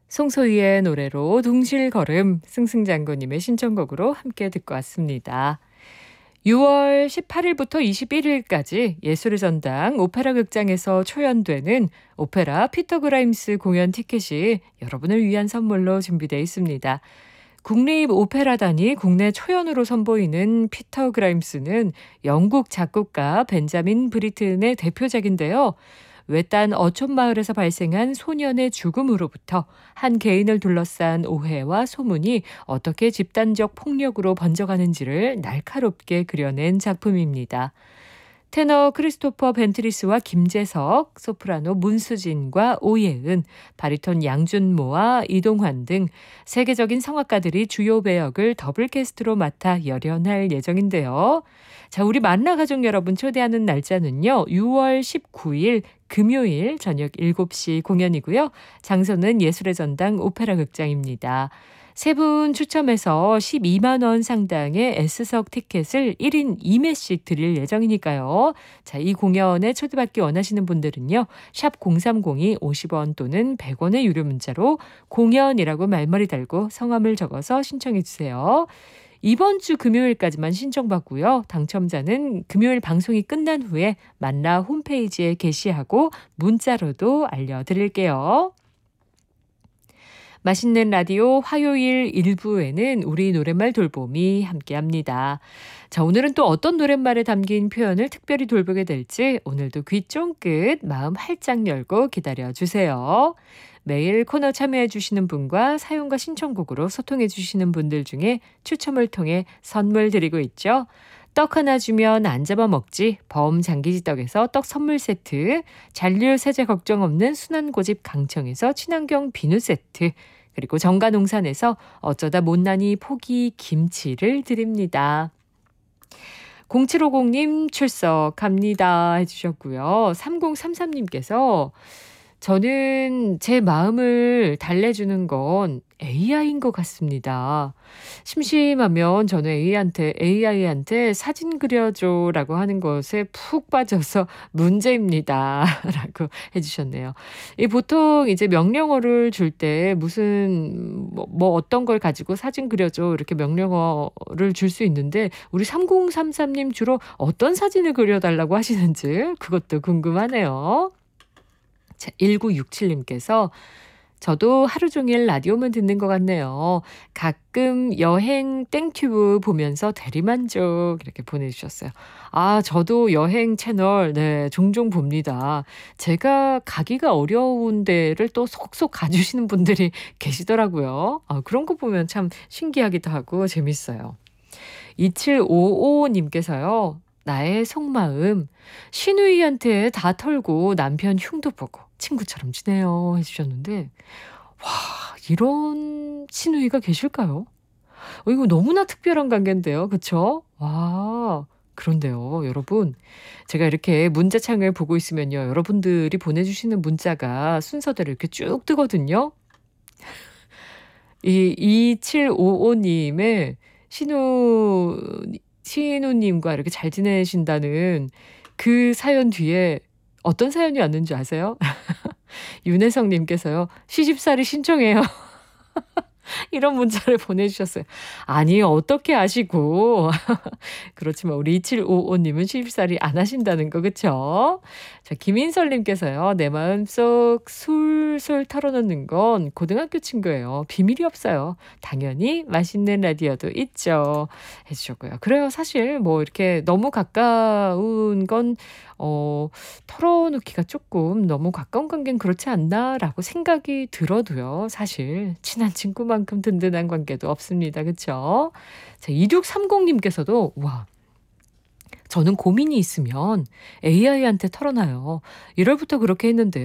송소희의 노래로 둥실걸음 승승장구님의 신청곡으로 함께 듣고 왔습니다. 6월 18일부터 21일까지 예술의 전당 오페라 극장에서 초연되는 오페라 피터 그라임스 공연 티켓이 여러분을 위한 선물로 준비되어 있습니다. 국립 오페라단이 국내 초연으로 선보이는 피터 그라임스는 영국 작곡가 벤자민 브리튼의 대표작인데요. 외딴 어촌마을에서 발생한 소년의 죽음으로부터 한 개인을 둘러싼 오해와 소문이 어떻게 집단적 폭력으로 번져가는지를 날카롭게 그려낸 작품입니다. 테너 크리스토퍼 벤트리스와 김재석, 소프라노 문수진과 오예은, 바리톤 양준모와 이동환 등 세계적인 성악가들이 주요 배역을 더블 캐스트로 맡아 열연할 예정인데요. 자, 우리 만나 가족 여러분 초대하는 날짜는요. 6월 19일 금요일 저녁 7시 공연이고요. 장소는 예술의 전당 오페라 극장입니다. 세 분 추첨해서 12만 원 상당의 S석 티켓을 1인 2매씩 드릴 예정이니까요. 자, 이 공연에 초대받기 원하시는 분들은요. 샵 0302 50원 또는 100원의 유료 문자로 공연이라고 말머리 달고 성함을 적어서 신청해 주세요. 이번 주 금요일까지만 신청받고요. 당첨자는 금요일 방송이 끝난 후에 만나 홈페이지에 게시하고 문자로도 알려드릴게요. 맛있는 라디오 화요일 1부에는 우리 노랫말 돌봄이 함께합니다. 자, 오늘은 또 어떤 노랫말에 담긴 표현을 특별히 돌보게 될지 오늘도 귀 쫑긋 마음 활짝 열고 기다려주세요. 매일 코너 참여해 주시는 분과 사연과 신청곡으로 소통해 주시는 분들 중에 추첨을 통해 선물 드리고 있죠. 떡 하나 주면 안 잡아먹지 범장기지떡에서 떡 선물 세트, 잔류 세제 걱정 없는 순환고집 강청에서 친환경 비누 세트, 그리고 정가농산에서 어쩌다 못난이 포기 김치를 드립니다. 0750님 출석합니다 해주셨고요. 3033님께서 저는 제 마음을 달래주는 건 AI인 것 같습니다. 심심하면 저는 AI한테 사진 그려줘라고 하는 것에 푹 빠져서 문제입니다. 라고 해주셨네요. 보통 이제 명령어를 줄 때 무슨 뭐 어떤 걸 가지고 사진 그려줘 이렇게 명령어를 줄 수 있는데 우리 3033님 주로 어떤 사진을 그려달라고 하시는지 그것도 궁금하네요. 자, 1967님께서 저도 하루 종일 라디오만 듣는 것 같네요. 가끔 여행 땡튜브 보면서 대리만족 이렇게 보내주셨어요. 아, 저도 여행 채널 종종 봅니다. 제가 가기가 어려운 데를 또 속속 가주시는 분들이 계시더라고요. 그런 거 보면 참 신기하기도 하고 재밌어요. 2755님께서요. 나의 속마음 시누이한테 다 털고 남편 흉도 보고 친구처럼 지내요 해주셨는데 와, 이런 시누이가 계실까요? 이거 너무나 특별한 관계인데요. 그쵸? 와, 그런데요. 여러분, 제가 이렇게 문자창을 보고 있으면요. 여러분들이 보내주시는 문자가 순서대로 이렇게 쭉 뜨거든요. 이 2755님의 시누님과 이렇게 잘 지내신다는 그 사연 뒤에 어떤 사연이 왔는지 아세요? 윤혜성님께서요. 시집살이 신청해요. 이런 문자를 보내주셨어요. 아니 어떻게 아시고 그렇지만 우리 2755님은 시집살이 안 하신다는 거 그쵸? 자, 김인설님께서요. 내 마음속 술술 털어놓는 건 고등학교 친구예요. 비밀이 없어요. 당연히 맛있는 라디오도 있죠. 해주셨고요. 그래요. 사실 뭐 이렇게 너무 가까운 건 털어놓기가 조금 너무 가까운 관계는 그렇지 않나라고 생각이 들어도요. 사실 친한 친구만큼 든든한 관계도 없습니다. 그렇죠? 자, 2630님께서도 와, 저는 고민이 있으면 AI한테 털어놔요. 1월부터 그렇게 했는데요.